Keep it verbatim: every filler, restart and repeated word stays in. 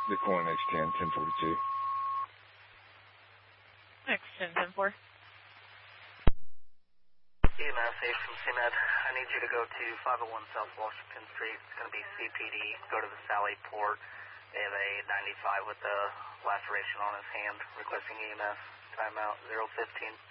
Bitcoin X ten, ten forty-two. X ten, ten four. E M S, H from C M E D. I need you to go to five oh one South Washington Street. It's going to be C P D. Go to the Sally Port. They have a ninety-five with a laceration on his hand. Requesting E M S. Timeout zero fifteen.